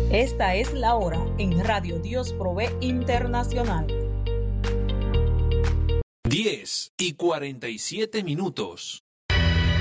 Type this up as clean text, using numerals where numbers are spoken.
Esta es la hora en Radio Dios Provee Internacional. 10:47.